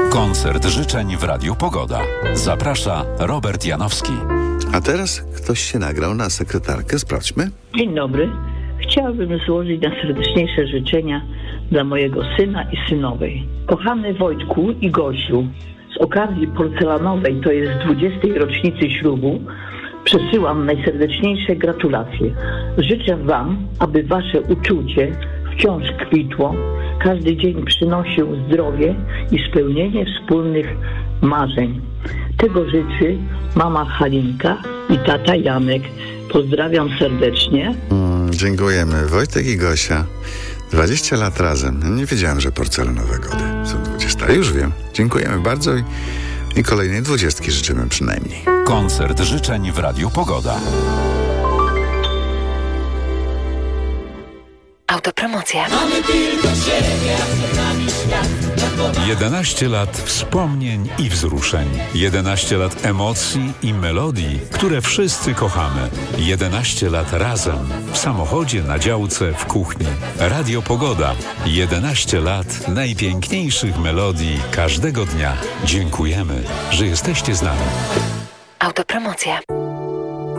Koncert życzeń w Radiu Pogoda. Zaprasza Robert Janowski. A teraz ktoś się nagrał na sekretarkę. Sprawdźmy. Dzień dobry. Chciałabym złożyć najserdeczniejsze życzenia dla mojego syna i synowej. Kochany Wojtku i Gosiu, z okazji porcelanowej, to jest 20. rocznicy ślubu, przesyłam najserdeczniejsze gratulacje. Życzę wam, aby wasze uczucie wciąż kwitło, każdy dzień przynosił zdrowie i spełnienie wspólnych marzeń. Tego życzy mama Halinka i tata Janek. Pozdrawiam serdecznie. Dziękujemy. Wojtek i Gosia. 20 lat razem. Nie wiedziałem, że porcelanowe gody są 20. Już wiem. Dziękujemy bardzo i kolejnej 20 życzymy przynajmniej. Koncert życzeń w Radiu Pogoda. Autopromocja. Mamy tylko siebie, a przed nami świat. 11 lat wspomnień i wzruszeń. 11 lat emocji i melodii, które wszyscy kochamy. 11 lat razem. W samochodzie, na działce, w kuchni. Radio Pogoda. 11 lat najpiękniejszych melodii każdego dnia. Dziękujemy, że jesteście z nami. Autopromocja.